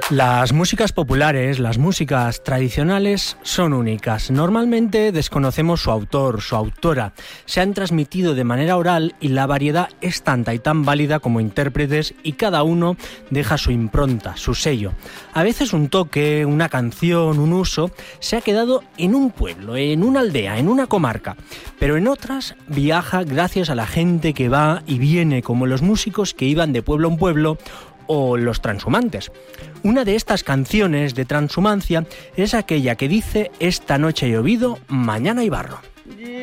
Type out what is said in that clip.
Las músicas populares, las músicas tradicionales son únicas. Normalmente desconocemos su autor, su autora. Se han transmitido de manera oral y la variedad es tanta y tan válida como intérpretes y cada uno deja su impronta, su sello. A veces un toque, una canción, un uso se ha quedado en un pueblo, en una aldea, en una comarca. Pero en otras viaja gracias a la gente que va y viene, como los músicos que iban de pueblo en pueblo o los transhumantes. Una de estas canciones de transhumancia es aquella que dice: esta noche ha llovido, mañana hay barro.